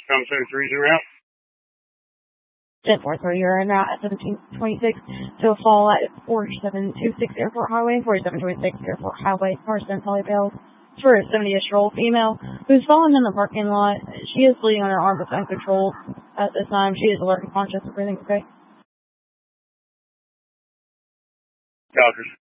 730 route. 10-4-3, you're now at 1726 to a fall at 4726 Airport Highway, 4726 Airport Highway, Marston, Polyville. For a 70-ish-year-old female who's fallen in the parking lot. She is bleeding on her arm with uncontrolled at this time. She is alert and conscious. Everything's okay. Doctors.